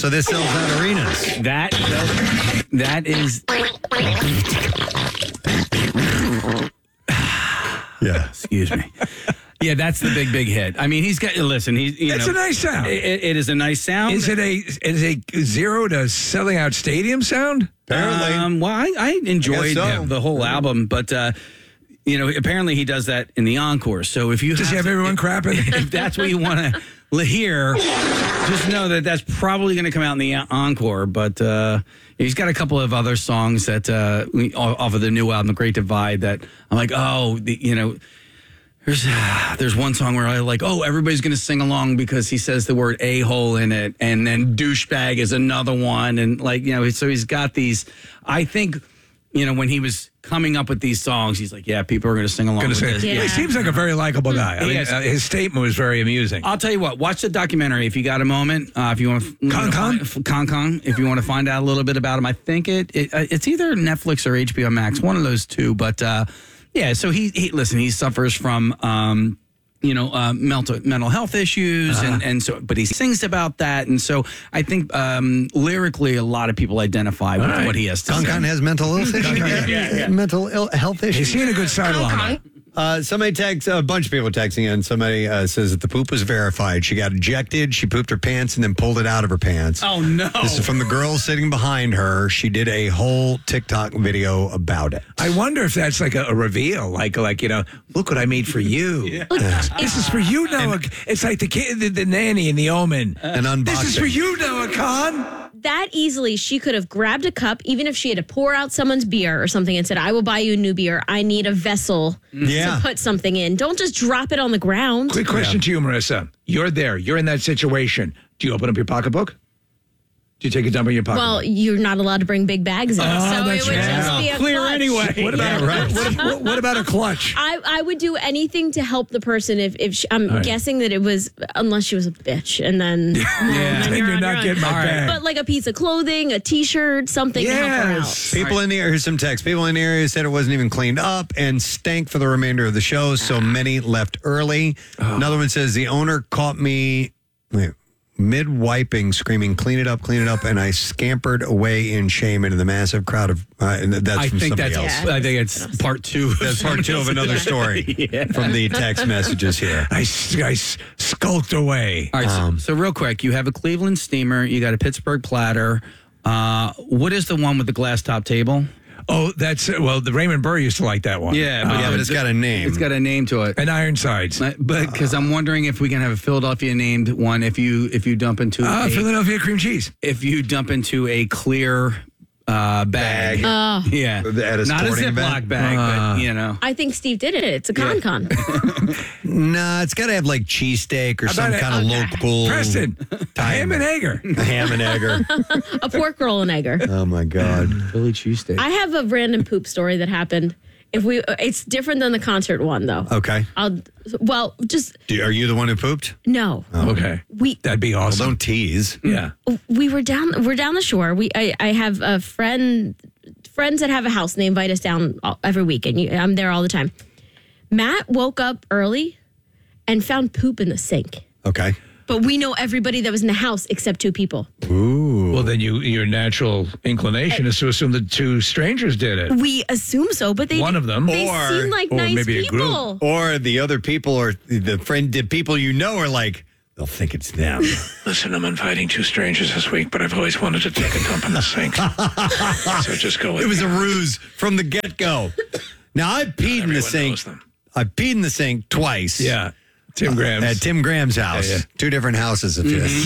So this sells out arenas. That is. Yeah. Excuse me. Yeah, that's the big hit. I mean, he's got. Listen, It's a nice sound. It is a nice sound. Is it a zero to selling out stadium sound? Apparently. Well, I enjoyed so. the whole album, but apparently he does that in the encore. So if you Does he have everyone crapping? if that's what you want to hear, just know that that's probably going to come out in the encore. But he's got a couple of other songs that off of the new album, The Great Divide, that I'm like, There's one song where I like, everybody's going to sing along because he says the word a-hole in it. And then douchebag is another one. And so he's got these, I think, when he was coming up with these songs, he's like, yeah, people are going to sing along with this. He seems like a very likable guy. I mean, his statement was very amusing. I'll tell you what, watch the documentary if you got a moment. If you want Con, if you want to find out a little bit about him. I think it's either Netflix or HBO Max, one of those two. But yeah, so he suffers from mental health issues, and so, but he sings about that, and so I think lyrically, a lot of people identify with what he has to say. Con has mental health issues. Mental health issues. He's seeing a good sideline. Somebody a bunch of people texting in. Somebody says that the poop was verified. She got ejected. She pooped her pants and then pulled it out of her pants. Oh, no. This is from the girl sitting behind her. She did a whole TikTok video about it. I wonder if that's like a reveal, like look what I made for you. Yeah. This is for you, Noah. It's like the kid, the nanny in The Omen. An unboxing. This is for you, Noah Khan. That easily, she could have grabbed a cup, even if she had to pour out someone's beer or something, and said, I will buy you a new beer. I need a vessel to put something in. Don't just drop it on the ground. Quick question to you, Marissa. You're there. You're in that situation. Do you open up your pocketbook? Do you take a dump in your pocketbook? Well, you're not allowed to bring big bags in, so it would just be a clear clutch. anyway. What about what about a clutch? I would do anything to help the person if she, I'm guessing that it was, unless she was a bitch, and then then you're not getting my bag. But like a piece of clothing, a T-shirt, something to help her out. People in the area, here's some text. People in the area said it wasn't even cleaned up and stank for the remainder of the show, so many left early. Another one says the owner caught me mid-wiping, screaming, clean it up, and I scampered away in shame into the massive crowd of, and that's from somebody else. I think it's part two. That's part two of another story from the text messages here. I skulked away. All right, so real quick, you have a Cleveland steamer, you got a Pittsburgh platter. What is the one with the glass top table? Oh, the Raymond Burr used to like that one. Yeah, but it's got a name. It's got a name to it. And Ironsides. But because I'm wondering if we can have a Philadelphia named one if you dump into Philadelphia cream cheese. If you dump into a clear bag. Yeah. At a not a sporting Ziploc bag, but I think Steve did it. It's a con. Nah, it's got to have like cheesesteak or some kind of local. Preston, ham and egger. Ham and egger. A pork roll and egger. Oh my God. Philly cheesesteak. I have a random poop story that happened. It's different than the concert one, though. Okay. Are you the one who pooped? No. Oh, okay. That'd be awesome. Well, don't tease. Yeah. We're down the shore. I have a friends that have a house, and they invite us down every week, and I'm there all the time. Matt woke up early and found poop in the sink. Okay. But we know everybody that was in the house except two people. Ooh. Well, then your natural inclination is to assume the two strangers did it. We assume so, but one of them, they seem like nice maybe people. Or the other people, or the people you know are like, they'll think it's them. Listen, I'm inviting two strangers this week, but I've always wanted to take a dump in the sink. So just go with it. It was a ruse from the get-go. Now, I've peed in the sink. I've peed in the sink twice. Yeah. Tim Graham's. At Tim Graham's house. Yeah. Two different houses of his.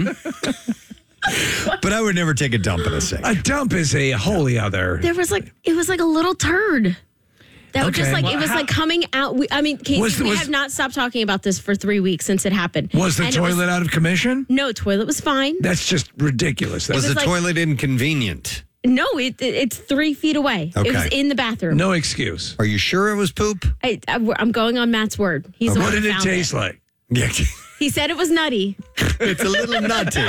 But I would never take a dump in a sink. A dump is a wholly other. It was like a little turd. That was just like, it was like coming out. Casey, we have not stopped talking about this for 3 weeks since it happened. Was the toilet out of commission? No, toilet was fine. That's just ridiculous. Was the toilet inconvenient? No, it's 3 feet away. Okay. It was in the bathroom. No excuse. Are you sure it was poop? I'm going on Matt's word. He's the one What did who it found taste like? Yeah. He said it was nutty. It's a little nutty.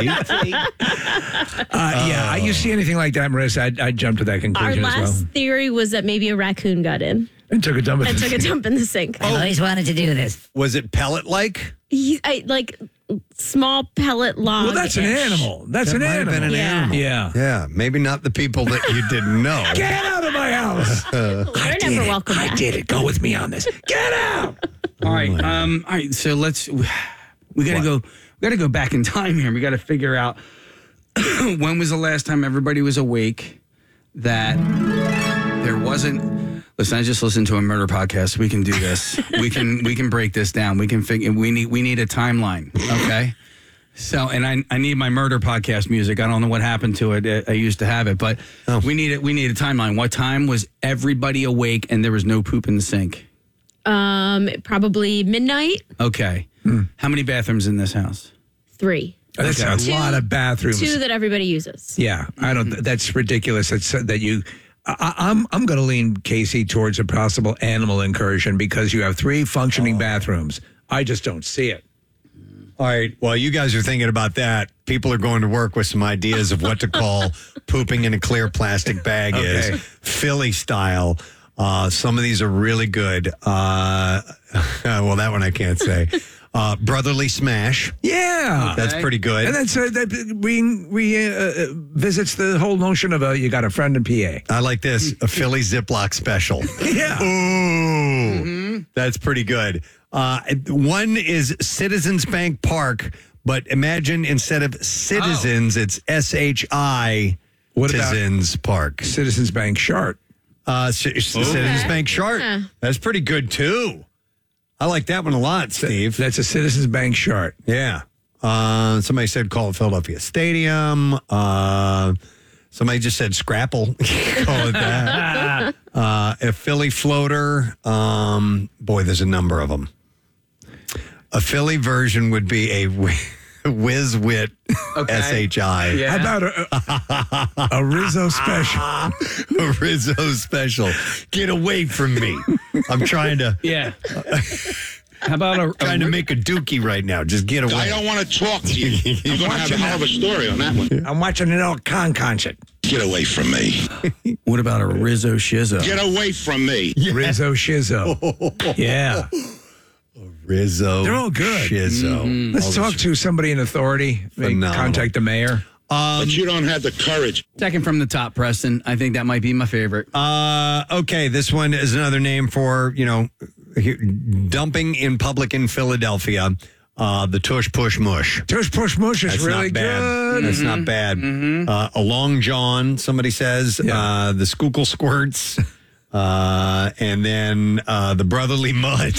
Yeah, you see anything like that, Marissa, I'd jump to that Our conclusion as well. last theory was that maybe a raccoon got in And took a dump in and the took a sink. dump in the sink. I've always wanted to do this. Was it pellet-like? small pellet log. Well, that's an animal. That's That an might have animal. been an Yeah. animal. Yeah. Yeah, maybe not the people that you didn't know. Get out of my house. They're never welcome I back. did it. Go with me on this. Get out. All right. All right. So we got to go back in time here. We got to figure out when was the last time everybody was awake that there wasn't. Listen, I just listened to a murder podcast. We can do this. we can break this down. We can figure. We need a timeline. Okay. So, and I need my murder podcast music. I don't know what happened to it. I used to have it, but we need it. We need a timeline. What time was everybody awake and there was no poop in the sink? Probably midnight. Okay. How many bathrooms in this house? 3. That's Okay. a lot of bathrooms. 2 that everybody uses. Yeah, I don't. That's ridiculous. It's that you. I'm going to lean Casey towards a possible animal incursion because you have 3 functioning bathrooms. I just don't see it. All right. While you guys are thinking about that, people are going to work with some ideas of what to call pooping in a clear plastic bag Okay. is Philly style. Some of these are really good. Well, that one I can't say. Brotherly smash. Yeah, That's pretty good. and that's that visits the whole notion of you got a friend in PA. I like this. A Philly Ziploc special. Yeah. Ooh. That's pretty good. One is Citizens Bank Park, but imagine instead of citizens, it's SHI What about- Citizens Park. Citizens Bank Shart. Citizens Bank Shart. Yeah. That's pretty good too. I like that one a lot, Steve. That's a Citizens Bank Shart. Yeah. Somebody said call it Philadelphia Stadium. Somebody just said Scrapple. Call it that. A Philly floater. Boy, there's a number of them. A Philly version would be a Whiz Wit SHI. Yeah. How about a Rizzo special? A Rizzo special. Get away from me. I'm trying to Yeah. How about trying to make a dookie right now. Just get away. I don't want to talk to you. I'm going to have a hell of a story on that one. I'm watching an old concert. Get away from me. what about a Rizzo Shizzo? Get away from me. Rizzo Shizzo. Yeah. Rizzo. They're all good. Shizzo. Let's talk to somebody in authority. Maybe Phenomenal. contact the mayor. But you don't have the courage. Second from the top, Preston. I think that might be my favorite. Okay, this one is another name for, dumping in public in Philadelphia. The tush push mush. Tush Push Mush is That's really not bad. good. That's not bad. A long john, somebody says. Yeah. The skookle squirts. And then the brotherly mud.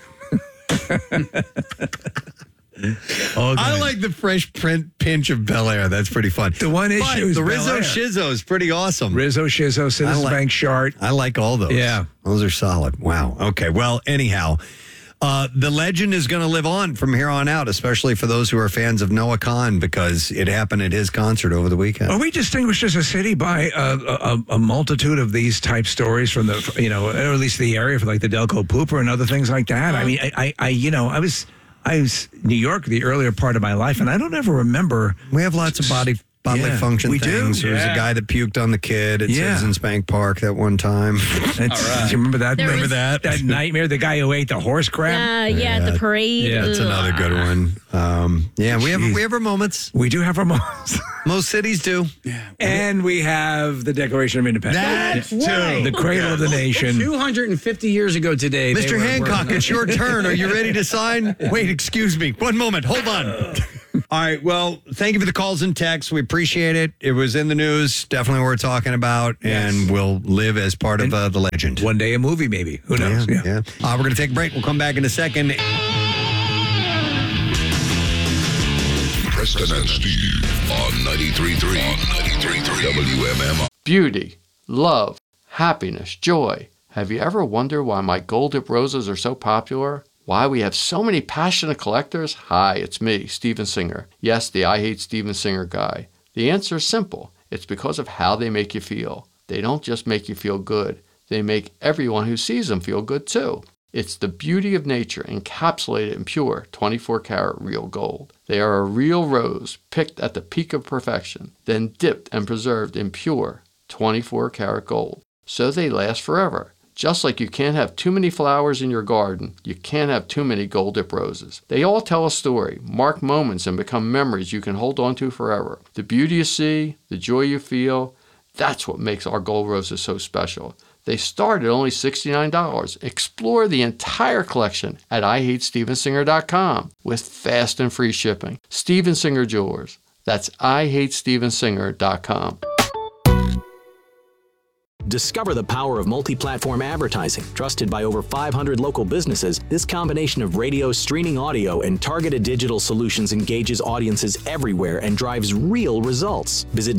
I like the fresh print pinch of Bel Air. That's pretty fun. The one But issue is the Bel Rizzo Air. Shizzo is pretty awesome. Rizzo Shizzo, Citizens Bank Shart. I like all those. Yeah. Those are solid. Wow. Okay. Well, anyhow, the legend is going to live on from here on out, especially for those who are fans of Noah Khan, because it happened at his concert over the weekend. Are we distinguished as a city by a multitude of these type stories from the, or at least the area for like the Delco Pooper and other things like that? I mean, I was New York the earlier part of my life, and I don't ever remember. We have lots of bodily Yeah, function we do. things. There was a Yeah. guy that puked on the kid at Yeah. Citizens Bank Park that one time. Do you remember that? There Remember was- that? That nightmare, the guy who ate the horse crap. The parade. Yeah, That's another good one. We have our moments. We do have our moments. Most cities do. And we have the Declaration of Independence. That's right. The cradle of the nation. 250 years ago today. they Mr. were- Hancock, it's your turn. Are you ready to sign? Wait, excuse me. One moment. Hold on. All right. Well, thank you for the calls and texts. We appreciate it. It was in the news. Definitely worth talking about, and will live as part of the legend. One day a movie, maybe. Who knows? Yeah. We're going to take a break. We'll come back in a second. Preston and Steve on 93.3 WMMR. Beauty, love, happiness, joy. Have you ever wondered why my gold dip roses are so popular? Why we have so many passionate collectors? Hi, it's me, Steven Singer. Yes, the I Hate Steven Singer guy. The answer is simple. It's because of how they make you feel. They don't just make you feel good. They make everyone who sees them feel good too. It's the beauty of nature encapsulated in pure 24-karat real gold. They are a real rose picked at the peak of perfection, then dipped and preserved in pure 24-karat gold. So they last forever, Just like you can't have too many flowers in your garden, you can't have too many Gold Dip roses. They all tell a story, mark moments, and become memories you can hold on to forever. The beauty you see, the joy you feel, that's what makes our gold roses so special. They start at only $69. Explore the entire collection at IHateStevensinger.com with fast and free shipping. Steven Singer Jewelers. That's IHateStevensinger.com. Discover the power of multi-platform advertising. Trusted by over 500 local businesses, this combination of radio, streaming audio, and targeted digital solutions engages audiences everywhere and drives real results. Visit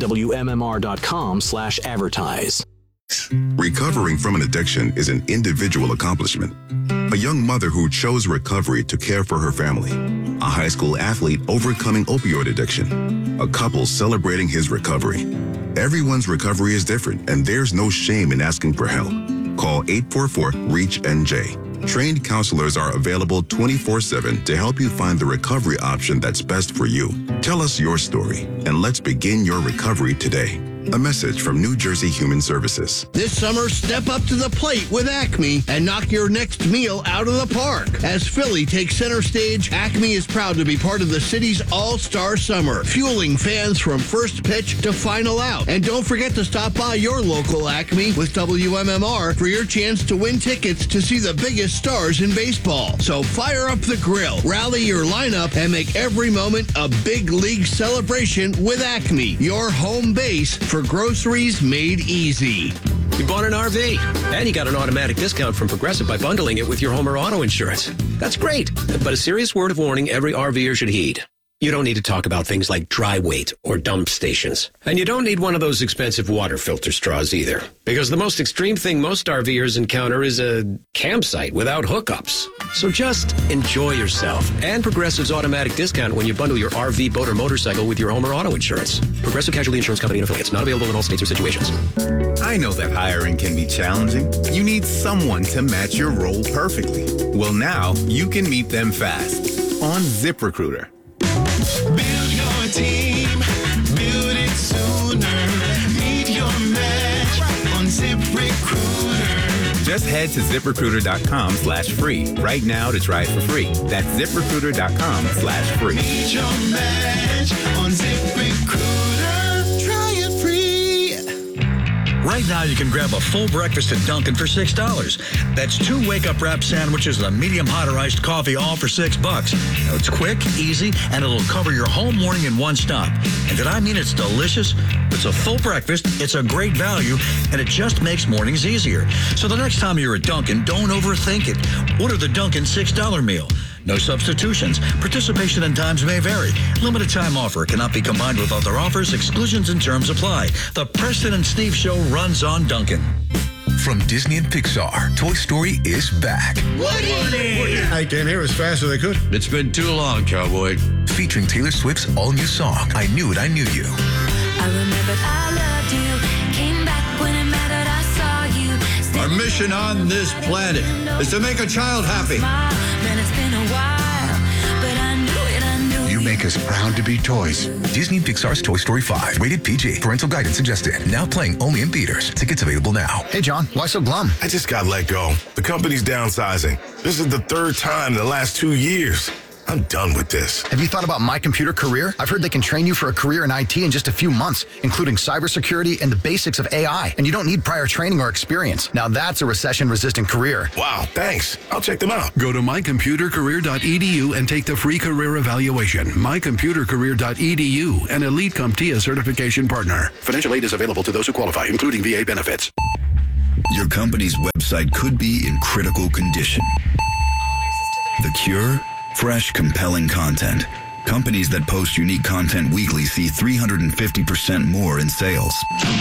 WMMR.com/advertise. Recovering from an addiction is an individual accomplishment. A young mother who chose recovery to care for her family. A high school athlete overcoming opioid addiction. A couple celebrating his recovery. Everyone's recovery is different, and there's no shame in asking for help. Call 844-REACH-NJ. Trained counselors are available 24/7 to help you find the recovery option that's best for you. Tell us your story, and let's begin your recovery today. A message from New Jersey Human Services. This summer, step up to the plate with Acme and knock your next meal out of the park. As Philly takes center stage, Acme is proud to be part of the city's all-star summer, fueling fans from first pitch to final out. And don't forget to stop by your local Acme with WMMR for your chance to win tickets to see the biggest stars in baseball. So fire up the grill, rally your lineup, and make every moment a big league celebration with Acme, your home base for groceries made easy. You bought an RV, and you got an automatic discount from Progressive by bundling it with your home or auto insurance. That's great, but a serious word of warning every RVer should heed. You don't need to talk about things like dry weight or dump stations. And you don't need one of those expensive water filter straws either. Because the most extreme thing most RVers encounter is a campsite without hookups. So just enjoy yourself and Progressive's automatic discount when you bundle your RV, boat, or motorcycle with your home or auto insurance. Progressive Casualty Insurance Company and affiliates. Not available in all states or situations. I know that hiring can be challenging. You need someone to match your role perfectly. Well, now you can meet them fast on ZipRecruiter. Build your team, build it sooner. Meet your match on ZipRecruiter. Just head to ZipRecruiter.com/free right now to try it for free. That's ZipRecruiter.com/free. Meet your match on ZipRecruiter. Try it free. Right now, you can grab a full breakfast at Dunkin' for $6. That's 2 wake-up wrap sandwiches and a medium hot or iced coffee, all for $6. Now, it's quick, easy, and it'll cover your whole morning in one stop. And did I mean it's delicious? It's a full breakfast, it's a great value, and it just makes mornings easier. So the next time you're at Dunkin', don't overthink it. Order the Dunkin' $6 meal. No substitutions. Participation and times may vary. Limited time offer cannot be combined with other offers. Exclusions and terms apply. The Preston and Steve Show runs on Dunkin'. From Disney and Pixar, Toy Story is back. Woody! I came here as fast as I could. It's been too long, cowboy. Featuring Taylor Swift's all-new song, I Knew It, I Knew You. I remembered I loved you. Came back when it mattered, I saw you. Our mission on this planet is to make a child happy. Man, it's been a while, but I knew it, I knew You make us proud to be toys. Disney and Pixar's Toy Story 5. Rated PG. Parental guidance suggested. Now playing only in theaters. Tickets available now. Hey, John, why so glum? I just got let go. The company's downsizing. This is the 3rd time in the last 2 years. I'm done with this. Have you thought about My Computer Career? I've heard they can train you for a career in IT in just a few months, including cybersecurity and the basics of AI. And you don't need prior training or experience. Now that's a recession-resistant career. Wow, thanks. I'll check them out. Go to mycomputercareer.edu and take the free career evaluation. Mycomputercareer.edu, an Elite CompTIA certification partner. Financial aid is available to those who qualify, including VA benefits. Your company's website could be in critical condition. The cure? Fresh, compelling content. Companies that post unique content weekly see 350% more in sales.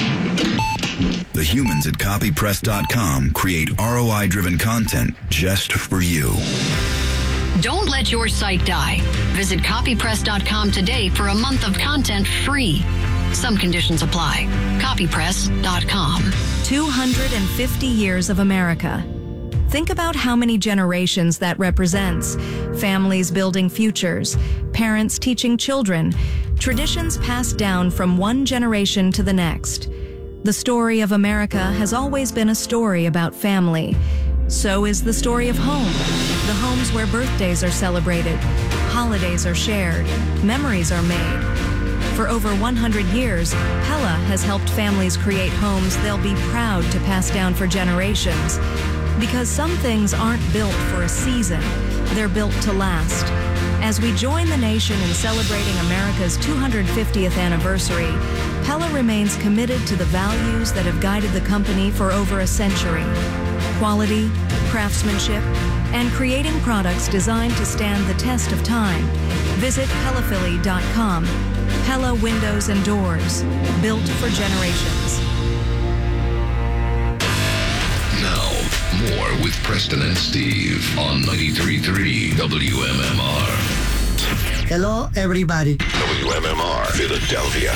The humans at copypress.com create ROI-driven content just for you. Don't let your site die. Visit copypress.com today for a month of content free. Some conditions apply. Copypress.com. 250 years of America. Think about how many generations that represents. Families building futures, parents teaching children, traditions passed down from one generation to the next. The story of America has always been a story about family. So is the story of home. The homes where birthdays are celebrated, holidays are shared, memories are made. For over 100 years, Pella has helped families create homes they'll be proud to pass down for generations. Because some things aren't built for a season, they're built to last. As we join the nation in celebrating America's 250th anniversary, Pella remains committed to the values that have guided the company for over a century. Quality, craftsmanship, and creating products designed to stand the test of time. Visit PellaPhilly.com. Pella Windows and Doors, built for generations. Now, more with Preston and Steve on 93.3 WMMR. Hello, everybody. WMMR, Philadelphia.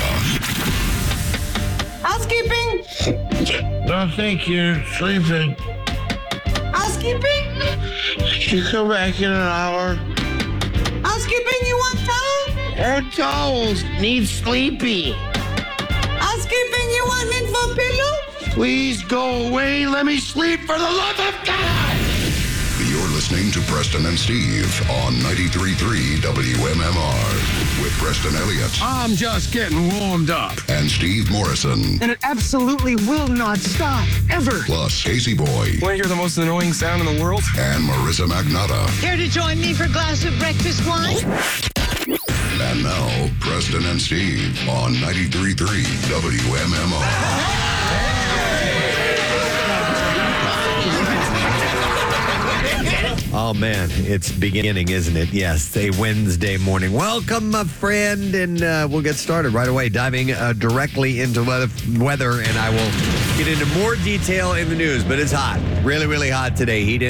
Housekeeping? No, thank you. Sleeping. Housekeeping? You come back in an hour. Housekeeping, you want towels? Or towels. Need sleepy. Housekeeping, you want mint for pillow? Please go away. Let me sleep for the love of God. You're listening to Preston and Steve on 93.3 WMMR with Preston Elliott. I'm just getting warmed up. And Steve Morrison. And it absolutely will not stop, ever. Plus Casey Boy. Want to hear the most annoying sound in the world? And Marissa Magnotta. Here to join me for a glass of breakfast wine? And now, Preston and Steve on 93.3 WMMR. Oh, man, it's beginning, isn't it? Yes, a Wednesday morning. Welcome, my friend, and we'll get started right away, diving directly into weather, and I will get into more detail in the news, but it's hot. Really, really hot today. Heat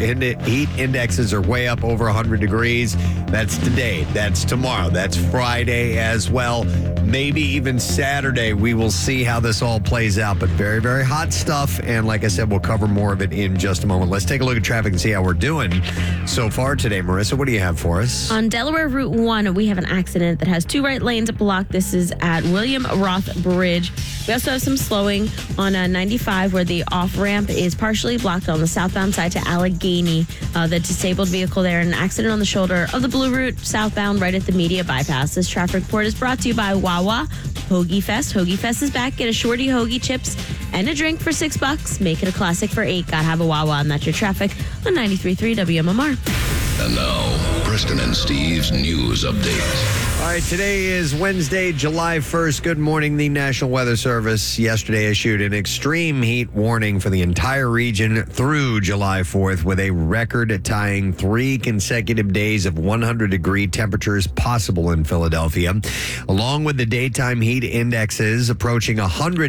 indexes are way up over 100 degrees. That's today. That's tomorrow. That's Friday as well. Maybe even Saturday. We will see how this all plays out, but very, very hot stuff, and like I said, we'll cover more of it in just a moment. Let's take a look at traffic and see how we're doing so far today. Marissa, what do you have for us? On Delaware Route 1, we have an accident that has two right lanes blocked. This is at William Roth Bridge. We also have some slowing on 95 where the off-ramp is partially blocked on the southbound side to Allegheny. The disabled vehicle there, an accident on the shoulder of the Blue Route southbound right at the Media Bypass. This traffic report is brought to you by Wawa Hoagie Fest. Hoagie Fest is back. Get a shorty hoagie chips and a drink for $6. Make it a classic for $8. Gotta have a Wawa, and that's your traffic on 93.3 WMMR. And now, Preston and Steve's news update. All right, today is Wednesday, July 1st. Good morning. The National Weather Service yesterday issued an extreme heat warning for the entire region through July 4th, with a record-tying 3 consecutive days of 100-degree temperatures possible in Philadelphia. Along with the daytime heat indexes approaching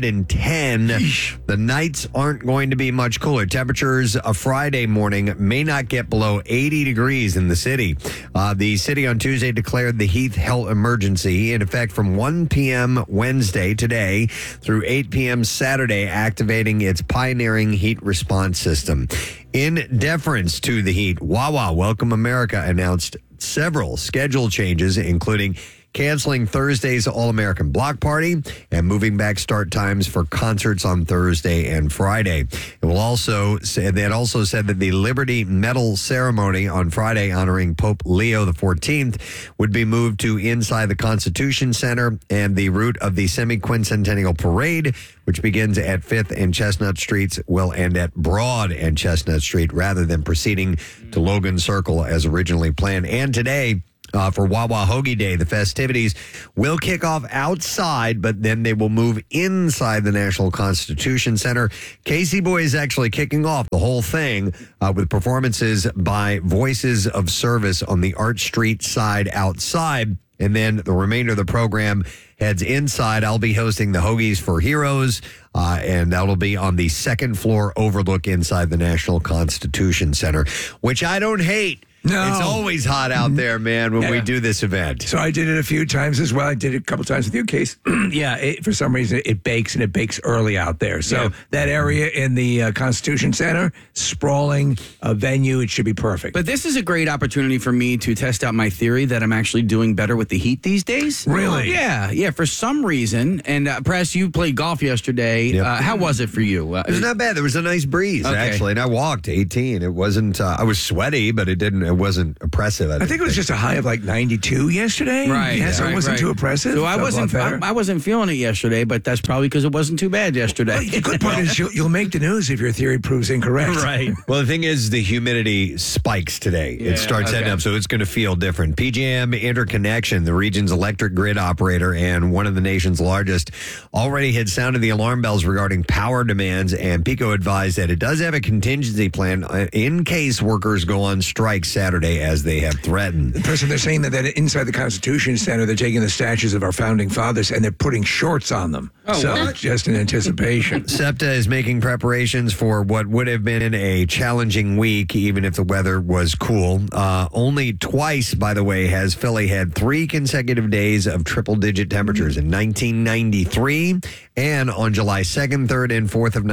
110, the nights aren't going to be much cooler. Temperatures a Friday morning may not get below 80 degrees in the city. The city on Tuesday declared the heat health emergency in effect from 1 p.m. Wednesday today through 8 p.m. Saturday, activating its pioneering heat response system. In deference to the heat, Wawa Welcome America announced several schedule changes, including canceling Thursday's All-American Block Party and moving back start times for concerts on Thursday and Friday. They had also said that the Liberty Medal ceremony on Friday honoring Pope Leo XIV would be moved to inside the Constitution Center, and the route of the semi-quincentennial parade, which begins at 5th and Chestnut Streets, will end at Broad and Chestnut Street rather than proceeding to Logan Circle as originally planned. And today, for Wawa Hoagie Day, the festivities will kick off outside, but then they will move inside the National Constitution Center. Casey Boy is actually kicking off the whole thing with performances by Voices of Service on the Arch Street side outside. And then the remainder of the program heads inside. I'll be hosting the Hoagies for Heroes, and that'll be on the second floor overlook inside the National Constitution Center, which I don't hate. No. It's always hot out there, man, when we do this event. So I did it a few times as well. I did it a couple times with you, Case. For some reason, it bakes, and it bakes early out there. So that area in the Constitution Center, sprawling venue, it should be perfect. But this is a great opportunity for me to test out my theory that I'm actually doing better with the heat these days. Really? Yeah. For some reason, and Press, you played golf yesterday. How was it for you? It was not bad. There was a nice breeze, actually, and I walked 18. It wasn't. I was sweaty, but it wasn't oppressive. I think it was just a high of like 92 yesterday. Right. Yeah, so it wasn't too oppressive. So I wasn't feeling it yesterday, but that's probably because it wasn't too bad yesterday. Well, the good part is you'll make the news if your theory proves incorrect. Right. Well, the thing is, the humidity spikes today. It starts heading up, so it's going to feel different. PJM Interconnection, the region's electric grid operator and one of the nation's largest, already had sounded the alarm bells regarding power demands, and PECO advised that it does have a contingency plan in case workers go on strike Saturday, as they have threatened. The person, they're saying that inside the Constitution Center, they're taking the statues of our founding fathers and they're putting shorts on them. Just in anticipation. SEPTA is making preparations for what would have been a challenging week, even if the weather was cool. Only twice, by the way, has Philly had 3 consecutive days of triple-digit temperatures in 1993 and on July 2nd, 3rd, and 4th of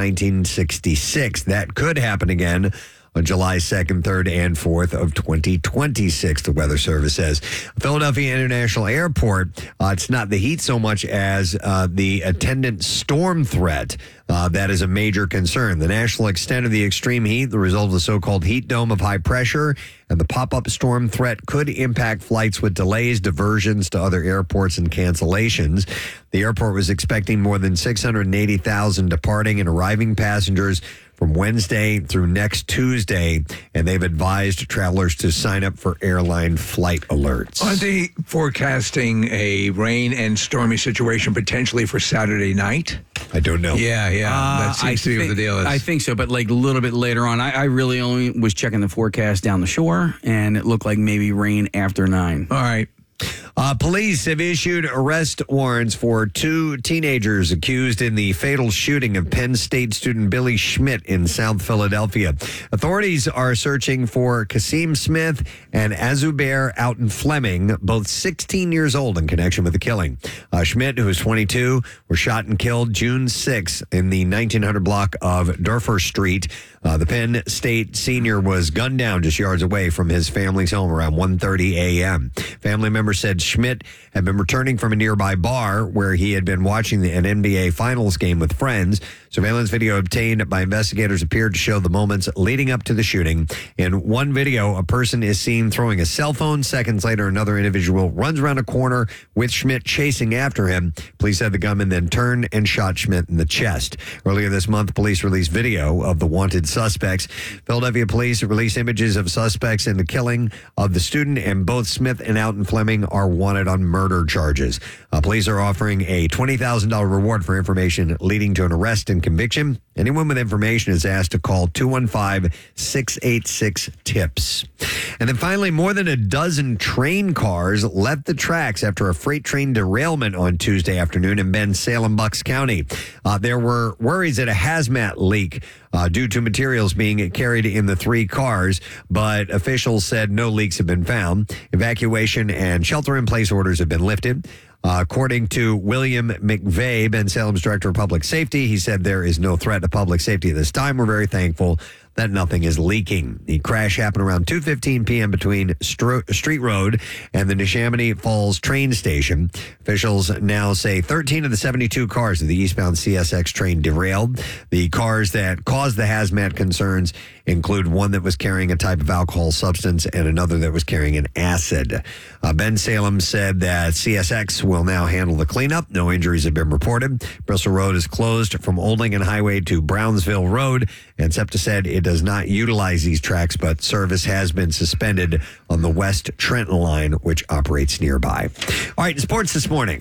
1966. That could happen again on July 2nd, 3rd, and 4th of 2026, the Weather Service says. Philadelphia International Airport, it's not the heat so much as the attendant storm threat. That is a major concern. The national extent of the extreme heat, the result of the so-called heat dome of high pressure, and the pop-up storm threat could impact flights with delays, diversions to other airports, and cancellations. The airport was expecting more than 680,000 departing and arriving passengers from Wednesday through next Tuesday, and they've advised travelers to sign up for airline flight alerts. Aren't they forecasting a rain and stormy situation potentially for Saturday night? I don't know. Yeah. That seems to be what the deal is. I think so, but like a little bit later on. I really only was checking the forecast down the shore, and it looked like maybe rain after 9. All right. Police have issued arrest warrants for 2 teenagers accused in the fatal shooting of Penn State student Billy Schmidt in South Philadelphia. Authorities are searching for Kasim Smith and Azubair Outen Fleming, both 16 years old, in connection with the killing. Schmidt, who was 22, was shot and killed June 6 in the 1900 block of Durfur Street. The Penn State senior was gunned down just yards away from his family's home around 1:30 a.m. Family members said Schmidt had been returning from a nearby bar where he had been watching an NBA Finals game with friends. Surveillance video obtained by investigators appeared to show the moments leading up to the shooting. In one video, a person is seen throwing a cell phone. Seconds later, another individual runs around a corner with Schmidt chasing after him. Police said the gunman then turned and shot Schmidt in the chest. Earlier this month, police released video of the wanted suspects. Philadelphia police released images of suspects in the killing of the student, and both Smith and Outen Fleming are wanted on murder charges. Police are offering a $20,000 reward for information leading to an arrest and conviction. Anyone with information is asked to call 215-686-TIPS. And then finally, more than a dozen train cars left the tracks after a freight train derailment on Tuesday afternoon in Bensalem, Bucks County. There were worries that a hazmat leak due to materials being carried in the 3 cars, but officials said no leaks have been found. Evacuation and shelter-in-place orders have been lifted. According to William McVeigh, Bensalem's director of public safety, he said there is no threat to public safety at this time. We're very thankful that nothing is leaking. The crash happened around 2:15 p.m. between Street Road and the Neshaminy Falls train station. Officials now say 13 of the 72 cars of the eastbound CSX train derailed. The cars that caused the hazmat concerns include one that was carrying a type of alcohol substance and another that was carrying an acid. Bensalem said that CSX will now handle the cleanup. No injuries have been reported. Bristol Road is closed from Old Lincoln Highway to Brownsville Road, and SEPTA said it does not utilize these tracks, but service has been suspended on the West Trenton line, which operates nearby. All right, sports this morning.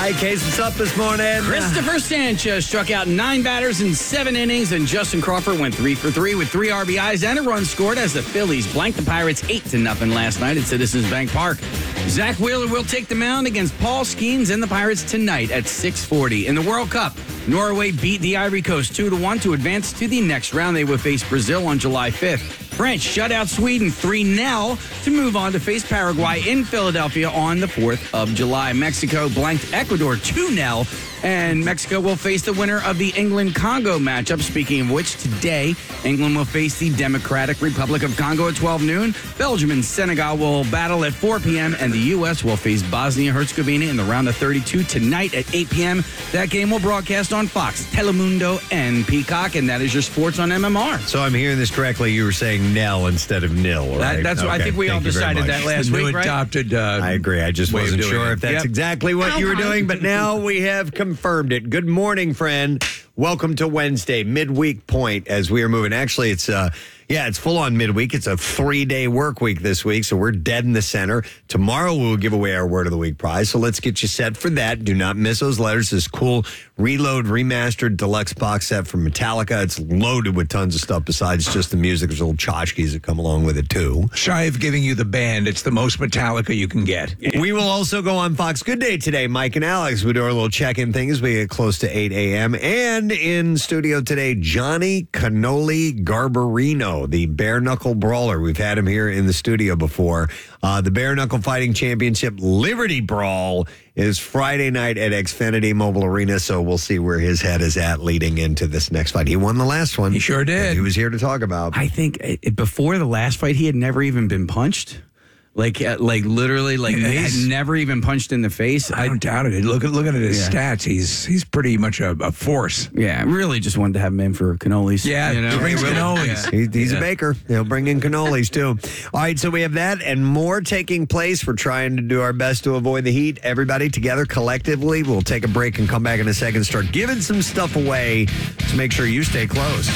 All right, Case, what's up this morning? Christopher Sanchez struck out 9 batters in 7 innings, and Justin Crawford went 3 for 3 with 3 RBIs and a run scored as the Phillies blanked the Pirates 8-0 last night at Citizens Bank Park. Zach Wheeler will take the mound against Paul Skeens and the Pirates tonight at 6:40. In the World Cup, Norway beat the Ivory Coast 2-1 to advance to the next round. They will face Brazil on July 5th. France shut out Sweden 3-0 to move on to face Paraguay in Philadelphia on the 4th of July. Mexico blanked Ecuador 2-0, and Mexico will face the winner of the England-Congo matchup. Speaking of which, today, England will face the Democratic Republic of Congo at 12 noon. Belgium and Senegal will battle at 4 p.m., and the U.S. will face Bosnia-Herzegovina in the round of 32 tonight at 8 p.m. That game will broadcast on Fox, Telemundo, and Peacock, and that is your sports on MMR. So I'm hearing this correctly. You were saying Nell instead of nil, right? That's what I think we all decided that last week, right? Adopted. I agree. I just wasn't sure if that's exactly what you were doing, but now we have confirmed it. Good morning, friend. Welcome to Wednesday, midweek point, as we are moving. Actually, it's full on midweek. It's a 3-day work week this week, so we're dead in the center. Tomorrow we'll give away our Word of the Week prize, so let's get you set for that. Do not miss those letters. This cool Reload Remastered Deluxe box set from Metallica. It's loaded with tons of stuff besides just the music. There's little tchotchkes that come along with it, too. Shy of giving you the band, it's the most Metallica you can get. We will also go on Fox Good Day today. Mike and Alex will do our little check-in thing as we get close to 8 a.m. And in studio today, Johnny Cannoli Garbarino, the bare knuckle brawler. We've had him here in the studio before. The Bare Knuckle Fighting Championship Liberty Brawl is Friday night at Xfinity Mobile Arena, so we'll see where his head is at leading into this next fight. He won the last one. He sure did. He was here to talk about. I think before the last fight, he had never even been punched. Like literally, had never even punched in the face. I don't doubt it. Look at his stats. He's pretty much a force. Yeah, really just wanted to have him in for cannolis. Yeah, he brings cannolis. Yeah. He's a baker. He'll bring in cannolis, too. All right, so we have that and more taking place. We're trying to do our best to avoid the heat. Everybody together collectively. We'll take a break and come back in a second. Start giving some stuff away to make sure you stay close.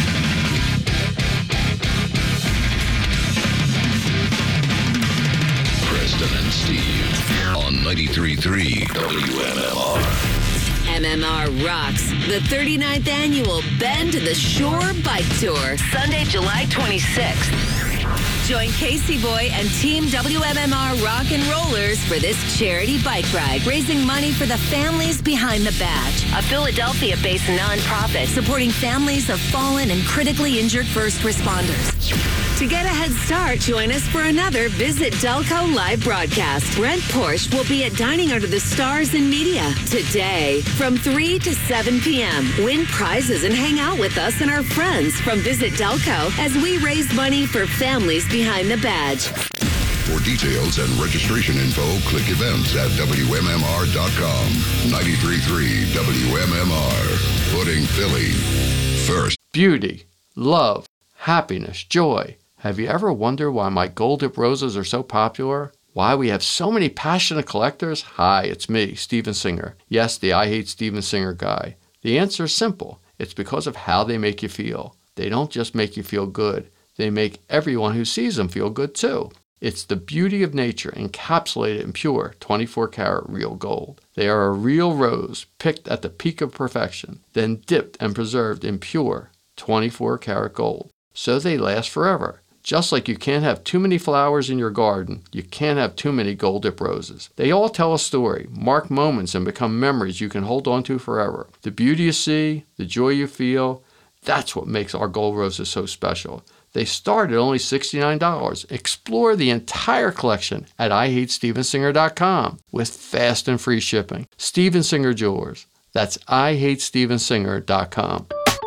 And Steve on 93.3 WMMR. MMR rocks the 39th annual Bend to the Shore Bike Tour, Sunday, July 26th. Join Casey Boy and Team WMMR Rock and Rollers for this charity bike ride, raising money for the Families Behind the Badge, a Philadelphia-based nonprofit supporting families of fallen and critically injured first responders. To get a head start, join us for another Visit Delco live broadcast. Brent Porsche will be at Dining Under the Stars in Media today from 3 to 7 p.m. Win prizes and hang out with us and our friends from Visit Delco as we raise money for Families Behind the Badge. For details and registration info, click events at WMMR.com. 93.3 WMMR. Putting Philly first. Beauty, love, happiness, joy. Have you ever wondered why my gold dip roses are so popular? Why we have so many passionate collectors? Hi, it's me, Steven Singer. Yes, the I Hate Steven Singer guy. The answer is simple. It's because of how they make you feel. They don't just make you feel good. They make everyone who sees them feel good too. It's the beauty of nature encapsulated in pure 24-karat real gold. They are a real rose picked at the peak of perfection, then dipped and preserved in pure 24-karat gold. So they last forever. Just like you can't have too many flowers in your garden, you can't have too many gold dip roses. They all tell a story, mark moments, and become memories you can hold on to forever. The beauty you see, the joy you feel, that's what makes our gold roses so special. They start at only $69. Explore the entire collection at IHateStevenSinger.com with fast and free shipping. Steven Singer Jewelers. That's IHateStevenSinger.com.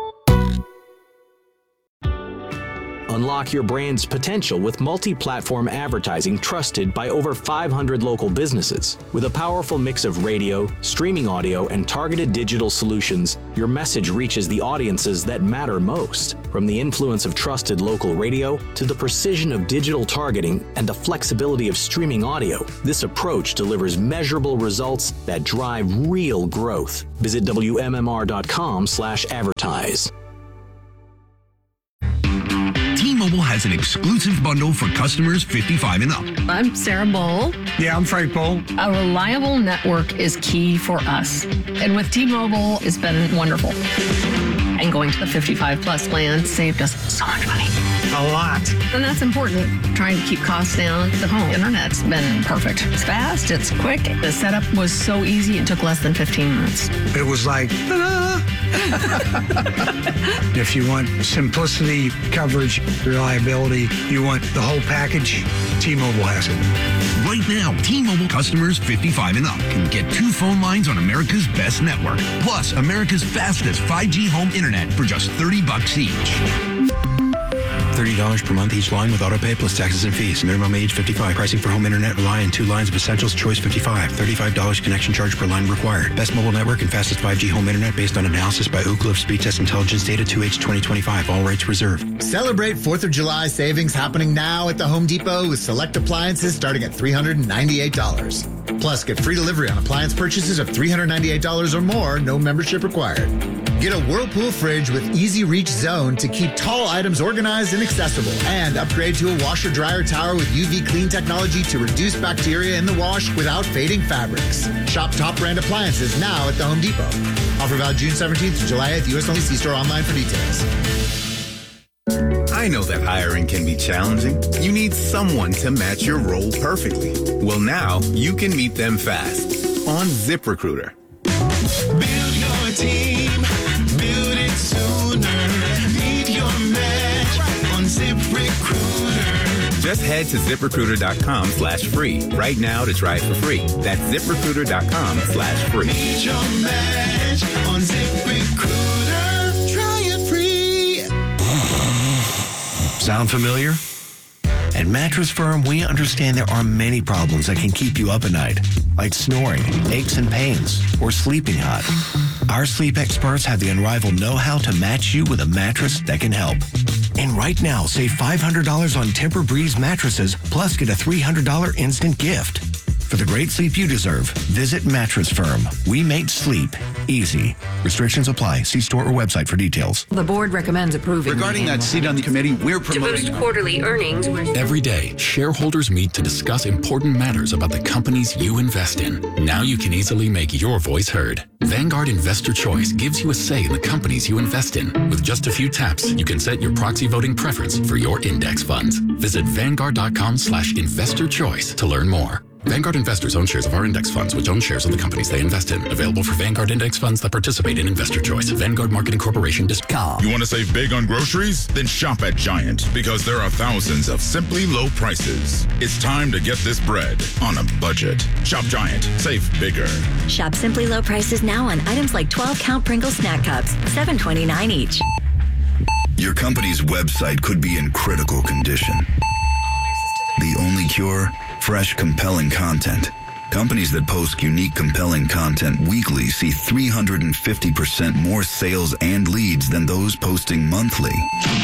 Unlock your brand's potential with multi-platform advertising trusted by over 500 local businesses. With a powerful mix of radio, streaming audio, and targeted digital solutions, your message reaches the audiences that matter most. From the influence of trusted local radio to the precision of digital targeting and the flexibility of streaming audio, this approach delivers measurable results that drive real growth. Visit WMMR.com/advertise. T-Mobile has has an exclusive bundle for customers 55 and up. I'm Sarah Bowl. Yeah, I'm Frank Bowl. A reliable network is key for us. And with T-Mobile, it's been wonderful. And going to the 55 plus plan saved us so much money. A lot. And that's important. Trying to keep costs down. The home internet's been perfect. It's fast, it's quick. The setup was so easy, it took less than 15 minutes. It was like, ta-da! If you want simplicity, coverage, reliability, you want the whole package, T-Mobile has it. Right now, T-Mobile customers 55 and up can get 2 phone lines on America's best network, plus America's fastest 5G home internet for just $30 each. $30 per month each line with autopay plus taxes and fees. Minimum age 55. Pricing for home internet rely on 2 lines of Essentials Choice 55. $35 connection charge per line required. Best mobile network and fastest 5G home internet based on analysis by Ookla of Speed Test Intelligence data 2H 2025. All rates reserved. Celebrate 4th of July savings happening now at the Home Depot with select appliances starting at $398. Plus, get free delivery on appliance purchases of $398 or more, no membership required. Get a Whirlpool fridge with Easy Reach Zone to keep tall items organized and accessible. And upgrade to a washer-dryer tower with UV clean technology to reduce bacteria in the wash without fading fabrics. Shop top brand appliances now at the Home Depot. Offer valid June 17th to July 8th. U.S. only. See store online for details. I know that hiring can be challenging. You need someone to match your role perfectly. Well, now you can meet them fast on ZipRecruiter. Build your team, build it sooner. Meet your match on ZipRecruiter. Just head to ZipRecruiter.com/free right now to try it for free. That's ZipRecruiter.com/free. Meet your match on ZipRecruiter. Try it free. Sound familiar? At Mattress Firm, we understand there are many problems that can keep you up at night, like snoring, aches and pains, or sleeping hot. Our sleep experts have the unrivaled know-how to match you with a mattress that can help. And right now, save $500 on Tempur-Breeze mattresses, plus get a $300 instant gift. For the great sleep you deserve, visit Mattress Firm. We make sleep easy. Restrictions apply. See store or website for details. The board recommends approving. Regarding that seat on the committee, we're promoting... To boost quarterly earnings. Every day, shareholders meet to discuss important matters about the companies you invest in. Now you can easily make your voice heard. Vanguard Investor Choice gives you a say in the companies you invest in. With just a few taps, you can set your proxy voting preference for your index funds. Visit Vanguard.com/investorchoice to learn more. Vanguard investors own shares of our index funds, which own shares of the companies they invest in. Available for Vanguard index funds that participate in Investor Choice. Vanguard Marketing Corporation. You want to save big on groceries? Then shop at Giant, because there are thousands of simply low prices. It's time to get this bread on a budget. Shop Giant. Save bigger. Shop Simply Low prices now on items like 12-count Pringles snack cups, $7.29 each. Your company's website could be in critical condition. The only cure? Fresh, compelling content. Companies that post unique, compelling content weekly see 350% more sales and leads than those posting monthly.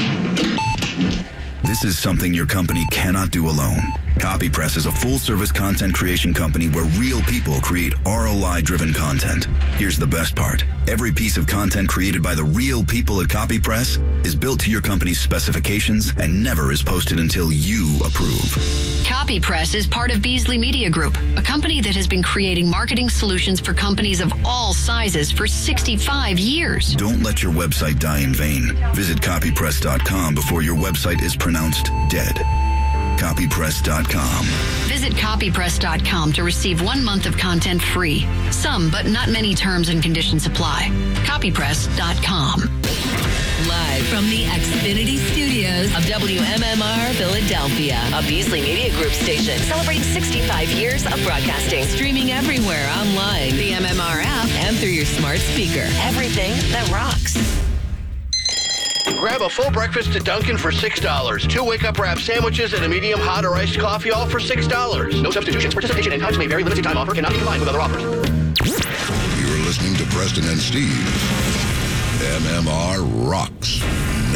This is something your company cannot do alone. CopyPress is a full-service content creation company where real people create ROI-driven content. Here's the best part. Every piece of content created by the real people at CopyPress is built to your company's specifications and never is posted until you approve. CopyPress is part of Beasley Media Group, a company that has been creating marketing solutions for companies of all sizes for 65 years. Don't let your website die in vain. Visit copypress.com before your website is pronounced dead. Copypress.com. Visit copypress.com to receive 1 month of content free. Some, but not many terms and conditions apply. Copypress.com. Live from the Xfinity Studios of WMMR Philadelphia, a Beasley Media Group station celebrating 65 years of broadcasting. Streaming everywhere online, the MMR app, and through your smart speaker. Everything that rocks. Grab a full breakfast at Dunkin' for $6. 2 wake-up wrap sandwiches and a medium hot or iced coffee, all for $6. No substitutions. Participation in times may vary. Limited time offer cannot be combined with other offers. You're listening to Preston and Steve. MMR rocks.